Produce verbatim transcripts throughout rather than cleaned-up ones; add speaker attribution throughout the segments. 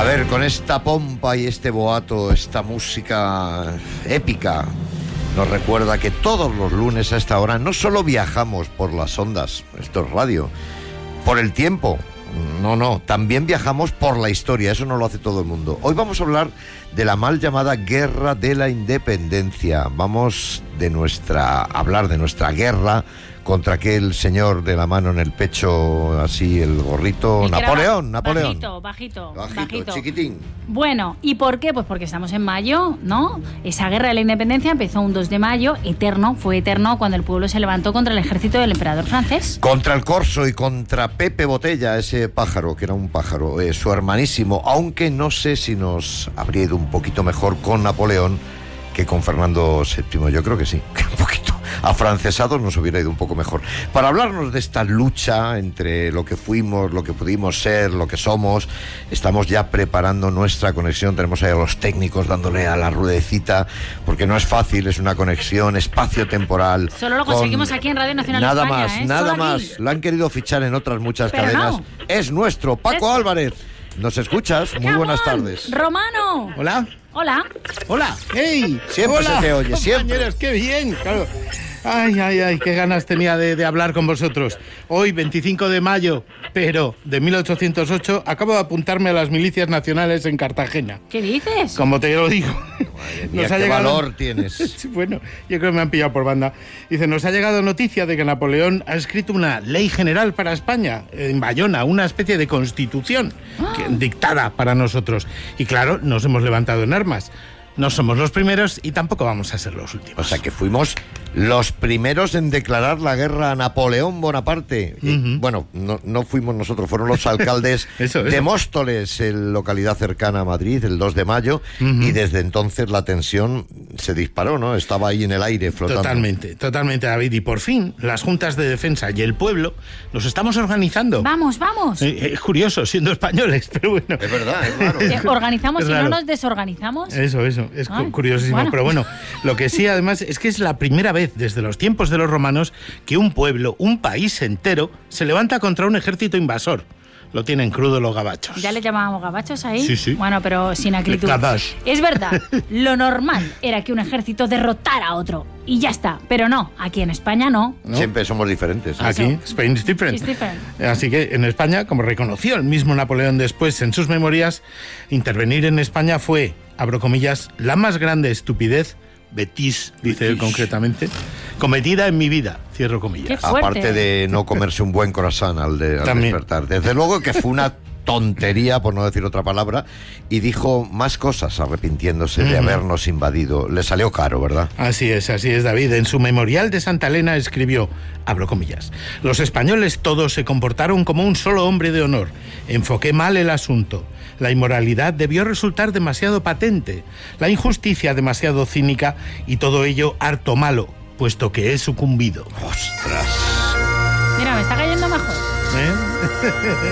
Speaker 1: A ver, con esta pompa y este boato, esta música épica, nos recuerda que todos los lunes a esta hora no solo viajamos por las ondas, esto es radio, por el tiempo, no, no, también viajamos por la historia, eso no lo hace todo el mundo. Hoy vamos a hablar de la mal llamada Guerra de la Independencia. Vamos de nuestra, a hablar de nuestra guerra contra aquel señor de la mano en el pecho, así el gorrito, el Napoleón, Napoleón.
Speaker 2: Bajito, bajito,
Speaker 1: bajito,
Speaker 2: bajito.
Speaker 1: Chiquitín.
Speaker 2: Bueno, ¿y por qué? Pues porque estamos en mayo, ¿no? Esa guerra de la independencia empezó un dos de mayo, eterno, fue eterno cuando el pueblo se levantó contra el ejército del emperador francés.
Speaker 1: Contra el Corso y contra Pepe Botella, ese pájaro, que era un pájaro, eh, su hermanísimo, aunque no sé si nos habría ido un poquito mejor con Napoleón que con Fernando séptimo, yo creo que sí, que un poquito afrancesados nos hubiera ido un poco mejor. Para hablarnos de esta lucha entre lo que fuimos, lo que pudimos ser, lo que somos, estamos ya preparando nuestra conexión, tenemos ahí a los técnicos dándole a la ruedecita, porque no es fácil, es una conexión espacio-temporal.
Speaker 2: Solo lo conseguimos aquí en Radio Nacional
Speaker 1: Nada
Speaker 2: España,
Speaker 1: más,
Speaker 2: ¿eh?
Speaker 1: nada
Speaker 2: Solo
Speaker 1: más,
Speaker 2: aquí.
Speaker 1: lo han querido fichar en otras muchas
Speaker 2: Pero
Speaker 1: cadenas.
Speaker 2: no.
Speaker 1: Es nuestro, Paco
Speaker 2: Es...
Speaker 1: Álvarez. ¿Nos escuchas? Muy buenas tardes.
Speaker 2: Romano.
Speaker 3: Hola.
Speaker 2: Hola.
Speaker 3: Hola. ¡Hey!
Speaker 1: Siempre
Speaker 3: Hola,
Speaker 1: se te oye, siempre.
Speaker 3: compañeros, qué bien. Claro. Ay, ay, ay, qué ganas tenía de, de hablar con vosotros. Hoy, veinticinco de mayo, pero de mil ochocientos ocho, acabo de apuntarme a las milicias nacionales en Cartagena.
Speaker 2: ¿Qué dices?
Speaker 3: Como te lo digo.
Speaker 1: Madre mía, qué valor tienes.
Speaker 3: Bueno, yo creo que me han pillado por banda. Dice, nos ha llegado noticia de que Napoleón ha escrito una ley general para España, en Bayona, una especie de constitución
Speaker 2: Ah.
Speaker 3: que, dictada para nosotros. Y claro, nos hemos levantado en armas. No somos los primeros y tampoco vamos a ser los últimos.
Speaker 1: O sea que fuimos los primeros en declarar la guerra a Napoleón Bonaparte. Uh-huh. Y, bueno, no, no fuimos nosotros, fueron los alcaldes
Speaker 3: eso, eso.
Speaker 1: de Móstoles, en localidad cercana a Madrid, el dos de mayo, uh-huh. Y desde entonces la tensión se disparó, ¿no? Estaba ahí en el aire flotando.
Speaker 3: Totalmente, totalmente, David. Y por fin, las juntas de defensa y el pueblo nos estamos organizando.
Speaker 2: Vamos, vamos.
Speaker 3: Eh, es curioso, siendo españoles, pero bueno.
Speaker 1: Es verdad, es raro.
Speaker 2: Eh, organizamos
Speaker 3: Es
Speaker 2: y
Speaker 3: raro.
Speaker 2: no nos desorganizamos.
Speaker 3: Eso, eso. Es
Speaker 2: Ay,
Speaker 3: curiosísimo,
Speaker 2: bueno.
Speaker 3: pero bueno, lo que sí además es que es la primera vez desde los tiempos de los romanos que un pueblo, un país entero, se levanta contra un ejército invasor. Lo tienen crudo los gabachos.
Speaker 2: ¿Ya le llamábamos gabachos ahí?
Speaker 3: Sí, sí.
Speaker 2: Bueno, pero sin acritud.
Speaker 3: Gabache.
Speaker 2: Es verdad, lo normal era que un ejército derrotara a otro. Y ya está. Pero no, aquí en España no.
Speaker 3: ¿No?
Speaker 1: Siempre somos diferentes. ¿Eh?
Speaker 3: Aquí, Spain is different.
Speaker 2: It's different.
Speaker 3: Así que en España, como reconoció el mismo Napoleón después en sus memorias, intervenir en España fue, abro comillas, la más grande estupidez, betis, dice él concretamente, cometida en mi vida, cierro comillas.
Speaker 2: Qué fuerte.
Speaker 1: Aparte de no comerse un buen croissant al, de, al despertar. Desde luego que fue una tontería, por no decir otra palabra, y dijo más cosas arrepintiéndose de habernos invadido. Le salió caro, ¿verdad?
Speaker 3: Así es, así es, David. En su memorial de Santa Elena escribió, abro comillas, los españoles todos se comportaron como un solo hombre de honor. Enfoqué mal el asunto. La inmoralidad debió resultar demasiado patente, la injusticia demasiado cínica y todo ello harto malo, puesto que he sucumbido.
Speaker 1: ¡Ostras!
Speaker 2: Mira, me está cayendo mejor.
Speaker 3: ¿Eh?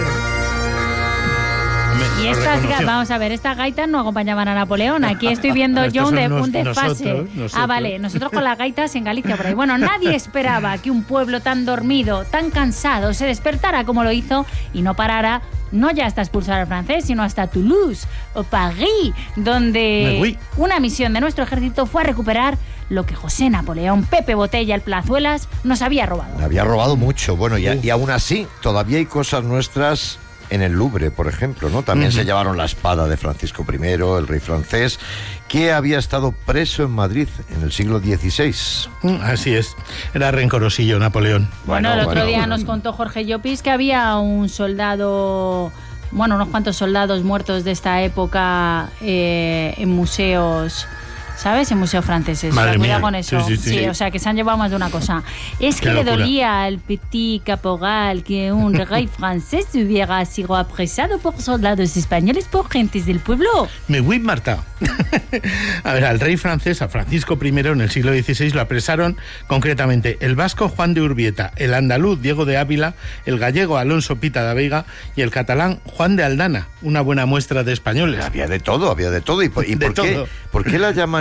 Speaker 2: Y estas, ga- vamos a ver, estas gaitas no acompañaban a Napoleón. Aquí estoy viendo yo un, de- un desfase.
Speaker 3: Nosotros, nosotros.
Speaker 2: Ah, vale, nosotros con las gaitas en Galicia por ahí. Bueno, nadie esperaba que un pueblo tan dormido, tan cansado, se despertara como lo hizo y no parara, no ya hasta expulsar al francés, sino hasta Toulouse o París, donde
Speaker 3: Oui.
Speaker 2: una misión de nuestro ejército fue a recuperar lo que José Napoleón, Pepe Botella, el Plazuelas, nos había robado.
Speaker 1: Le había robado mucho. Bueno, y, y aún así, todavía hay cosas nuestras en el Louvre, por ejemplo, ¿no? También uh-huh. se llevaron la espada de Francisco primero, el rey francés, que había estado preso en Madrid en el siglo dieciséis.
Speaker 3: Así es, era rencorosillo Napoleón.
Speaker 2: Bueno, bueno el otro
Speaker 1: bueno,
Speaker 2: día
Speaker 1: bueno.
Speaker 2: nos contó Jorge Llopis que había un soldado, bueno, unos cuantos soldados muertos de esta época eh, en museos, ¿sabes? En museos franceses.
Speaker 3: Madre
Speaker 2: o sea, cuidado
Speaker 3: mía.
Speaker 2: con eso.
Speaker 3: Sí, sí, sí.
Speaker 2: Sí, o sea, que se han llevado más de una cosa. Es
Speaker 3: Qué
Speaker 2: que le
Speaker 3: locura.
Speaker 2: dolía al petit caporal que un rey francés hubiera sido apresado por soldados españoles por gentes del pueblo.
Speaker 3: Me voy, Marta. A ver, al rey francés, a Francisco primero, en el siglo dieciséis, lo apresaron concretamente el vasco Juan de Urbieta, el andaluz Diego de Ávila, el gallego Alonso Pita da Veiga y el catalán Juan de Aldana, una buena muestra de españoles.
Speaker 1: Había de todo, había de todo. ¿Y por, y
Speaker 3: De
Speaker 1: por qué,
Speaker 3: todo.
Speaker 1: por qué la llaman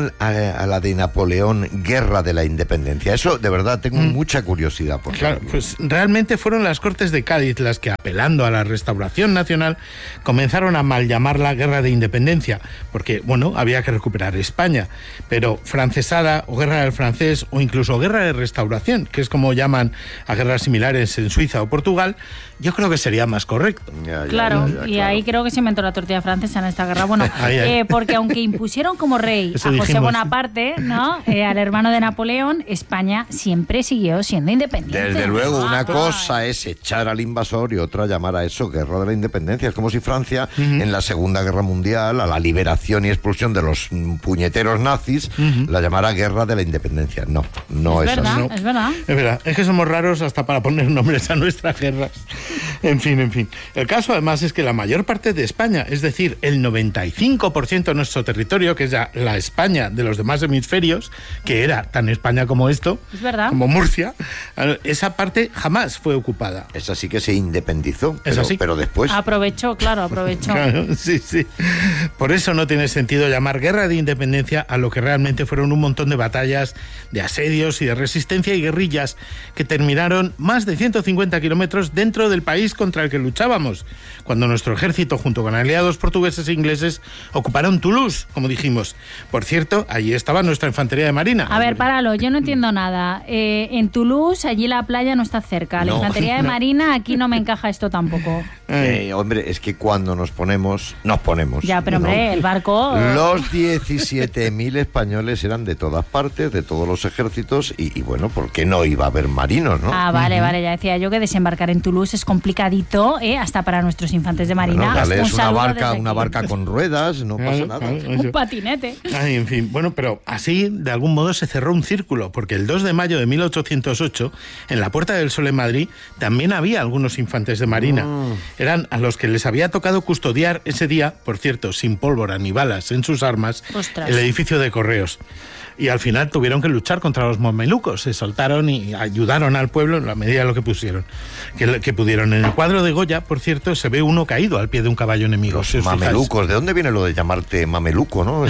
Speaker 1: llaman a, a la de Napoleón Guerra de la Independencia? Eso, de verdad, tengo mm. mucha curiosidad. Por
Speaker 3: claro, pues realmente fueron las Cortes de Cádiz las que, apelando a la restauración nacional, comenzaron a mal llamarla Guerra de Independencia, porque, bueno, había que recuperar España, pero francesada o Guerra del Francés o incluso Guerra de Restauración, que es como llaman a guerras similares en Suiza o Portugal, yo creo que sería más correcto.
Speaker 2: Ya, ya, claro, ya, ya, y claro. ahí creo que se inventó la tortilla francesa en esta guerra. Bueno, ahí, ahí. Eh, porque aunque impusieron como rey Eso a José dijimos. Bonaparte, ¿no? Eh, al hermano de Napoleón, España siempre siguió siendo independiente.
Speaker 1: Desde luego, una cosa es echar al invasor y otra llamar a eso Guerra de la Independencia. Es como si Francia, uh-huh. en la Segunda Guerra Mundial, a la liberación y expulsión de los puñeteros nazis, uh-huh. la llamara Guerra de la Independencia. No, no es,
Speaker 2: es verdad,
Speaker 1: así.
Speaker 2: No. Es verdad.
Speaker 3: Es verdad. Es que somos raros hasta para poner nombres a nuestras guerras. En fin, en fin. El caso, además, es que la mayor parte de España, es decir, el noventa y cinco por ciento de nuestro territorio, que es ya la España de los demás hemisferios, que era tan España como esto,
Speaker 2: es verdad.
Speaker 3: como Murcia, esa parte jamás fue ocupada.
Speaker 1: Esa sí que se independizó,
Speaker 3: ¿Es
Speaker 1: pero,
Speaker 3: así?
Speaker 1: pero después...
Speaker 2: Aprovechó, claro, aprovechó.
Speaker 3: Claro, sí, sí. Por eso no tiene sentido llamar Guerra de Independencia a lo que realmente fueron un montón de batallas, de asedios y de resistencia y guerrillas que terminaron más de ciento cincuenta kilómetros dentro del país contra el que luchábamos, cuando nuestro ejército, junto con aliados portugueses e ingleses, ocuparon Toulouse, como dijimos. Por cierto, allí estaba nuestra infantería de marina.
Speaker 2: A ver, páralo, yo no entiendo nada. Eh, en Toulouse, allí la playa no está cerca. La
Speaker 1: no,
Speaker 2: infantería de
Speaker 1: no.
Speaker 2: marina, aquí no me encaja esto tampoco.
Speaker 1: Eh, hombre, es que cuando nos ponemos, nos ponemos.
Speaker 2: Ya, pero hombre,
Speaker 1: ¿no?
Speaker 2: el barco...
Speaker 1: Los diecisiete mil españoles eran de todas partes, de todos los ejércitos, y, y bueno, ¿por qué no iba a haber marinos, no?
Speaker 2: Ah, vale, uh-huh. vale, ya decía yo que desembarcar en Toulouse es complicadito, ¿eh? Hasta para nuestros infantes de marina.
Speaker 1: Bueno, dale,
Speaker 2: un
Speaker 1: es una barca, una barca con ruedas, no pasa nada.
Speaker 2: Un patinete.
Speaker 3: Ay, en fin, bueno, pero así, de algún modo, se cerró un círculo, porque el dos de mayo de mil ochocientos ocho, en la Puerta del Sol en Madrid, también había algunos infantes de marina. Mm. Eran a los que les había tocado custodiar ese día, por cierto, sin pólvora ni balas en sus armas,
Speaker 2: Ostras.
Speaker 3: el edificio de Correos. Y al final tuvieron que luchar contra los mamelucos, se soltaron y ayudaron al pueblo en la medida de lo que pusieron, que, que pudieron. En el cuadro de Goya, por cierto, se ve uno caído al pie de un caballo enemigo.
Speaker 1: Los si mamelucos, ¿de dónde viene lo de llamarte mameluco, no?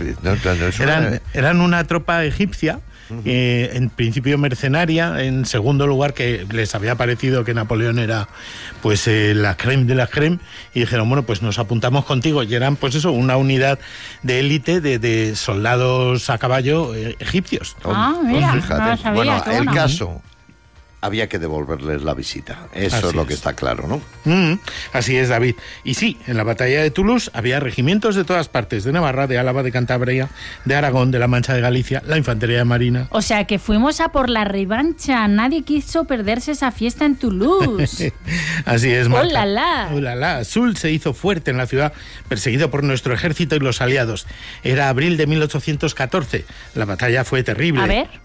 Speaker 3: eran, eran una tropa egipcia, eh, en principio mercenaria, en segundo lugar que les había parecido que Napoleón era pues eh, la crème de la crème, y dijeron, bueno, pues nos apuntamos contigo, y eran pues eso, una unidad de élite de, de soldados a caballo eh, egipcios.
Speaker 2: Ah, mira, no sabía,
Speaker 1: bueno, el
Speaker 2: bueno.
Speaker 1: caso... había que devolverles la visita. Eso así es lo que es. Está claro, ¿no?
Speaker 3: Mm, así es, David. Y sí, en la batalla de Toulouse había regimientos de todas partes, de Navarra, de Álava, de Cantabria, de Aragón, de la Mancha de Galicia, la infantería de marina.
Speaker 2: O sea, que fuimos a por la revancha. Nadie quiso perderse esa fiesta en Toulouse.
Speaker 3: Así es, Marta.
Speaker 2: ¡Oh, la, la!
Speaker 3: ¡Oh, la, la! Soult se hizo fuerte en la ciudad, perseguido por nuestro ejército y los aliados. Era abril de mil ochocientos catorce. La batalla fue terrible.
Speaker 2: A ver...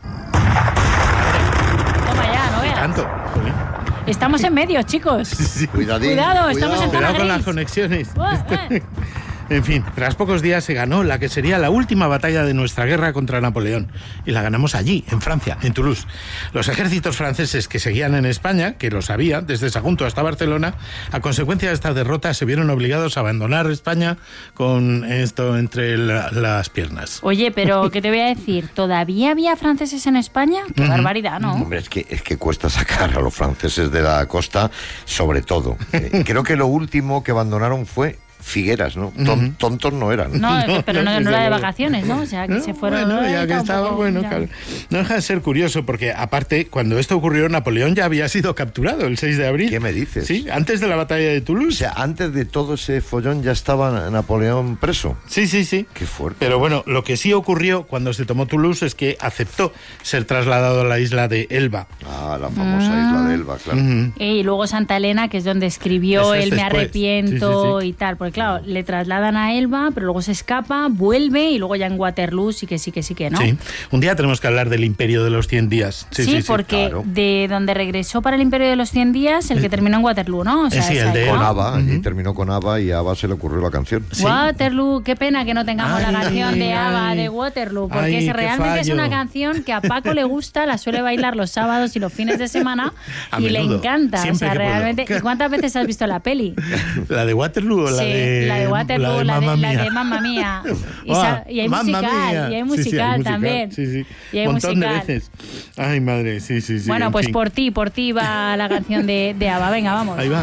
Speaker 3: Tanto.
Speaker 2: Estamos en medio, chicos.
Speaker 1: Sí. Cuidadín,
Speaker 2: Cuidado,
Speaker 1: cuidado,
Speaker 2: estamos en
Speaker 3: Cuidado
Speaker 2: zona
Speaker 3: con
Speaker 2: gris.
Speaker 3: las conexiones. En fin, tras pocos días se ganó la que sería la última batalla de nuestra guerra contra Napoleón. Y la ganamos allí, en Francia, en Toulouse. Los ejércitos franceses que seguían en España, que lo sabían, desde Sagunto hasta Barcelona, a consecuencia de esta derrota se vieron obligados a abandonar España con esto entre la, las piernas.
Speaker 2: Oye, pero ¿qué te voy a decir? ¿Todavía había franceses en España? Qué uh-huh. barbaridad, ¿no?
Speaker 1: Hombre, es que, es que cuesta sacar a los franceses de la costa, sobre todo. Eh, creo que lo último que abandonaron fue Figueras, ¿no? Ton, tontos no eran.
Speaker 2: No, pero no, no era de vacaciones, ¿no? O sea, que no, se fueron...
Speaker 3: Bueno, ya que estaba,
Speaker 2: poco,
Speaker 3: bueno,
Speaker 2: ya.
Speaker 3: claro. No deja de ser curioso, porque aparte, cuando esto ocurrió, Napoleón ya había sido capturado el seis de abril.
Speaker 1: ¿Qué me dices?
Speaker 3: Sí, antes de la batalla de Toulouse.
Speaker 1: O sea, antes de todo ese follón ya estaba Napoleón preso.
Speaker 3: Sí, sí, sí.
Speaker 1: Qué fuerte.
Speaker 3: Pero bueno, lo que sí ocurrió cuando se tomó Toulouse es que aceptó ser trasladado a la isla de Elba.
Speaker 1: Ah, la famosa ah. isla de Elba, claro.
Speaker 3: Uh-huh.
Speaker 2: Y luego Santa Elena, que es donde escribió
Speaker 3: Eso es
Speaker 2: El me
Speaker 3: después.
Speaker 2: arrepiento
Speaker 3: Sí, sí, sí.
Speaker 2: y tal. Porque claro, le trasladan a Elba, pero luego se escapa, vuelve y luego ya en Waterloo sí que sí que sí que no.
Speaker 3: Sí, un día tenemos que hablar del Imperio de los cien días. Sí,
Speaker 2: sí,
Speaker 3: sí, sí
Speaker 2: porque
Speaker 3: claro.
Speaker 2: de donde regresó para el Imperio de los cien días, el que terminó en Waterloo, ¿no? O sea,
Speaker 3: sí, el
Speaker 2: ahí,
Speaker 3: de
Speaker 2: ¿no?
Speaker 1: Con Ava,
Speaker 3: Uh-huh.
Speaker 1: y terminó con Ava y a Ava se le ocurrió la canción.
Speaker 3: Sí.
Speaker 2: Waterloo, qué pena que no tengamos
Speaker 3: Ay,
Speaker 2: la canción de Ava
Speaker 3: ay.
Speaker 2: de Waterloo, porque
Speaker 3: Ay,
Speaker 2: es,
Speaker 3: qué
Speaker 2: realmente es
Speaker 3: fallo.
Speaker 2: una canción que a Paco le gusta, la suele bailar los sábados y los fines de semana
Speaker 3: A
Speaker 2: y
Speaker 3: menudo,
Speaker 2: le encanta. O
Speaker 3: siempre
Speaker 2: sea,
Speaker 3: que puedo.
Speaker 2: realmente. ¿Y cuántas veces has visto la peli?
Speaker 3: ¿La de Waterloo o la
Speaker 2: Sí,
Speaker 3: de de,
Speaker 2: la de Waterloo, la de,
Speaker 3: Mamma
Speaker 2: la de, la
Speaker 3: Mía.
Speaker 2: de Mamma Mía. Y,
Speaker 3: Ah,
Speaker 2: sa- y hay
Speaker 3: Mamma
Speaker 2: musical,
Speaker 3: Mía.
Speaker 2: y hay
Speaker 3: Sí, sí,
Speaker 2: musical
Speaker 3: hay
Speaker 2: también.
Speaker 3: Sí, sí.
Speaker 2: Y hay
Speaker 3: Un montón
Speaker 2: musical.
Speaker 3: de veces. Ay, madre, sí, sí, sí.
Speaker 2: Bueno,
Speaker 3: en
Speaker 2: pues
Speaker 3: fin.
Speaker 2: por ti, por ti va la canción de, de ABBA. Venga, vamos.
Speaker 3: Ahí va.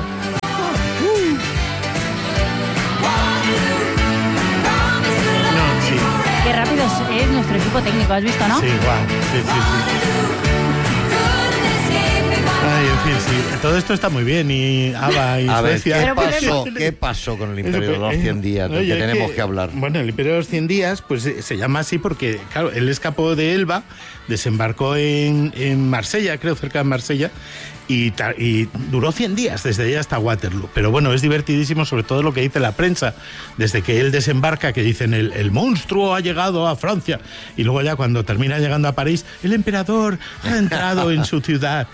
Speaker 3: No, sí.
Speaker 2: Qué rápido es, es nuestro equipo técnico, ¿has visto, no?
Speaker 3: Sí, guau. Sí, sí, sí. Ay, en fin, sí. Todo esto está muy bien. Y ABBA y
Speaker 1: A ver,
Speaker 3: Suecia.
Speaker 1: ¿qué
Speaker 2: Pero
Speaker 1: pasó?
Speaker 2: podemos-
Speaker 1: ¿Qué pasó con el
Speaker 3: Eso,
Speaker 1: Imperio de
Speaker 3: pues,
Speaker 1: los
Speaker 3: eh,
Speaker 1: cien días? Del
Speaker 3: oye,
Speaker 1: que
Speaker 3: es
Speaker 1: tenemos que hablar.
Speaker 3: Bueno, el Imperio de los cien días, pues eh, se llama así porque, claro, él escapó de Elba, desembarcó en, en Marsella, creo, cerca de Marsella, y, ta- y duró cien días, desde allá hasta Waterloo. Pero bueno, es divertidísimo, sobre todo lo que dice la prensa, desde que él desembarca, que dicen, el, el monstruo ha llegado a Francia, y luego ya cuando termina llegando a París, el emperador ha entrado en su ciudad.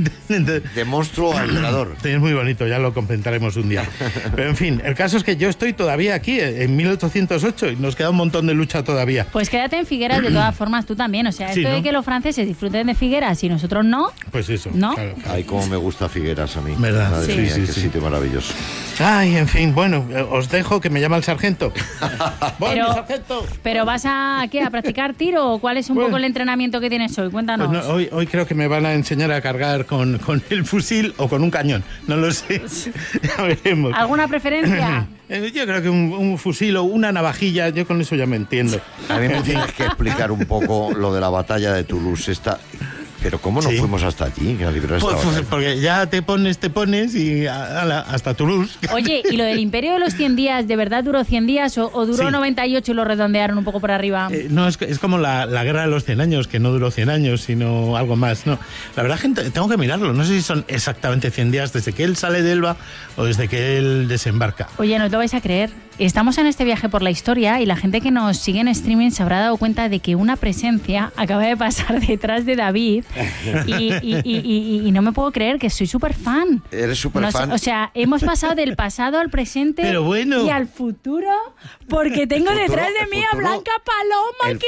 Speaker 1: De monstruo a emperador.
Speaker 3: Es muy bonito, ya lo comentaremos un día. Pero en fin, el caso es que yo estoy todavía aquí, en mil ochocientos ocho, y nos queda un montón de lucha todavía.
Speaker 2: Pues quédate en Figueras de todas formas tú también. O sea,
Speaker 3: Sí,
Speaker 2: esto
Speaker 3: ¿no?
Speaker 2: de que los franceses disfruten de Figueras y nosotros no.
Speaker 3: Pues eso.
Speaker 2: ¿No?
Speaker 3: Claro.
Speaker 1: Ay, cómo me gusta Figueras a mí.
Speaker 3: ¿Verdad?
Speaker 1: Madre
Speaker 2: Sí.
Speaker 1: mía,
Speaker 3: Sí, sí,
Speaker 1: qué
Speaker 3: sí.
Speaker 1: sitio maravilloso.
Speaker 3: Ay, en fin, bueno, eh, os dejo que me llama el sargento. ¡Voy,
Speaker 2: Pero-
Speaker 3: mi sargento!
Speaker 2: ¿Pero vas a qué? ¿A practicar tiro o cuál es un
Speaker 3: Bueno.
Speaker 2: poco el entrenamiento que tienes hoy? Cuéntanos.
Speaker 3: Pues no, hoy, hoy creo que me van a enseñar a cargar con, con el fusil o con un cañón. No lo sé. Ya veremos.
Speaker 2: ¿Alguna preferencia?
Speaker 3: Eh, Yo creo que un, un fusil o una navajilla, yo con eso ya me entiendo.
Speaker 1: A mí me tienes que explicar un poco lo de la batalla de Toulouse. Esta... Pero ¿cómo no
Speaker 3: Sí.
Speaker 1: fuimos hasta allí a librar esta
Speaker 3: Pues, pues,
Speaker 1: batalla?
Speaker 3: porque ya te pones, te pones y a- ala, hasta Toulouse.
Speaker 2: Oye, ¿y lo del Imperio de los cien días, de verdad duró cien días o, o duró
Speaker 3: Sí.
Speaker 2: noventa y ocho y lo redondearon un poco por arriba?
Speaker 3: Eh, no, es, es como la, la guerra de los cien años, que no duró cien años, sino algo más. No, la verdad, gente, tengo que mirarlo. No sé si son exactamente cien días desde que él sale de Elba o desde que él desembarca.
Speaker 2: Oye, no te vais a creer. Estamos en este viaje por la historia y la gente que nos sigue en streaming se habrá dado cuenta de que una presencia acaba de pasar detrás de David y, y- y- y- y no me puedo creer que soy súper fan.
Speaker 1: Eres súper
Speaker 2: No sé,
Speaker 1: fan.
Speaker 2: o sea, hemos pasado del pasado al presente
Speaker 3: Pero bueno.
Speaker 2: y al futuro porque tengo
Speaker 1: El futuro-
Speaker 2: detrás de
Speaker 1: el
Speaker 2: mí a
Speaker 1: futuro-
Speaker 2: Blanca Paloma.
Speaker 1: el-
Speaker 2: ¡Qué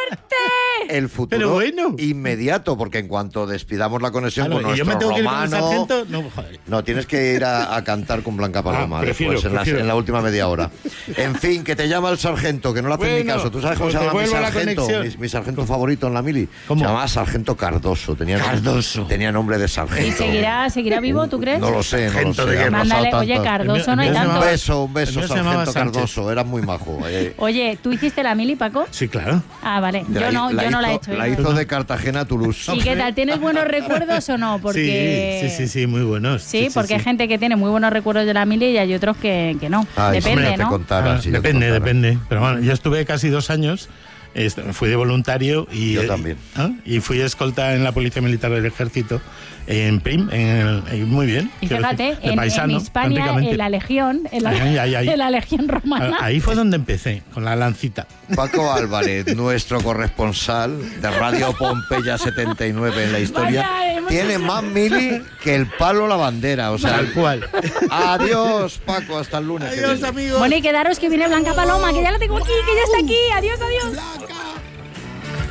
Speaker 2: fuerte!
Speaker 1: El futuro
Speaker 3: Pero bueno.
Speaker 1: inmediato, porque en cuanto despidamos la conexión
Speaker 3: Claro,
Speaker 1: con
Speaker 3: y yo me
Speaker 1: nuestro
Speaker 3: tengo que ir con el
Speaker 1: romano...
Speaker 3: sargento. No, joder.
Speaker 1: No, tienes que ir a, a cantar con Blanca Paloma
Speaker 3: Ah, prefiero,
Speaker 1: después, en, las-
Speaker 3: prefiero.
Speaker 1: en la última media hora. En fin, que te llama el sargento, que no le haces ni
Speaker 3: Bueno,
Speaker 1: caso. ¿Tú sabes cómo
Speaker 3: pues
Speaker 1: se llama mi
Speaker 3: devuelvo la
Speaker 1: sargento?
Speaker 3: conexión.
Speaker 1: Mi, mi sargento favorito en la mili.
Speaker 3: ¿Cómo?
Speaker 1: Se llamaba Sargento Cardoso. Tenía,
Speaker 3: Cardoso.
Speaker 1: Tenía nombre de sargento.
Speaker 2: ¿Y seguirá, seguirá vivo, tú crees?
Speaker 1: No lo sé, no lo
Speaker 3: Sargento
Speaker 1: sé.
Speaker 3: de
Speaker 1: han
Speaker 3: guerra.
Speaker 1: pasado
Speaker 2: Mándale, oye,
Speaker 1: tantas-
Speaker 2: Cardoso, no hay
Speaker 3: El mío se
Speaker 2: tanto.
Speaker 1: Un
Speaker 3: llamaba-
Speaker 1: beso, un
Speaker 3: el
Speaker 1: beso,
Speaker 3: mío se llamaba
Speaker 1: Sargento
Speaker 3: Sánchez.
Speaker 1: Cardoso. Era muy majo. eh.
Speaker 2: Oye, ¿tú hiciste la mili, Paco?
Speaker 3: Sí, claro.
Speaker 2: Ah, vale.
Speaker 1: De
Speaker 2: Yo no, yo no la he
Speaker 1: hizo-
Speaker 2: hecho.
Speaker 1: La
Speaker 2: ¿eh?
Speaker 1: hizo de Cartagena a Toulouse.
Speaker 2: ¿Y qué tal? ¿Tienes buenos recuerdos o no? Porque...
Speaker 3: Sí, sí, sí, sí, muy buenos.
Speaker 2: Sí, porque hay gente que tiene muy buenos recuerdos de la mili y hay otros que, que no.
Speaker 1: Ay, si
Speaker 2: Depende,
Speaker 1: yo te
Speaker 2: ¿no?
Speaker 1: contara,
Speaker 3: Ah,
Speaker 1: si yo te
Speaker 3: depende,
Speaker 1: contara.
Speaker 3: depende. Pero bueno, yo estuve casi dos años, est- fui de voluntario y,
Speaker 1: Yo
Speaker 3: eh,
Speaker 1: también.
Speaker 3: ¿ah? y fui escolta en la Policía Militar del Ejército, en Prim, en el- en- muy bien.
Speaker 2: Y
Speaker 3: quiero
Speaker 2: fíjate,
Speaker 3: decir, de
Speaker 2: en,
Speaker 3: paisano,
Speaker 2: en Hispania,
Speaker 3: prácticamente.
Speaker 2: en la Legión, en la,
Speaker 3: Ay, ay, ay.
Speaker 2: en la Legión Romana.
Speaker 3: Ahí fue donde empecé, con la lancita.
Speaker 1: Paco Álvarez, nuestro corresponsal de Radio Pompeya setenta y nueve en la historia,
Speaker 2: Vaya, hemos
Speaker 1: tiene
Speaker 2: hecho-
Speaker 1: más mili que el palo la bandera. O sea,
Speaker 3: Tal cual.
Speaker 1: adiós, Paco, hasta el lunes. que
Speaker 3: Adiós,
Speaker 1: viene.
Speaker 3: amigos.
Speaker 2: Bueno, y quedaros que viene Blanca Paloma, que ya la tengo aquí, que ya está aquí. Adiós, adiós.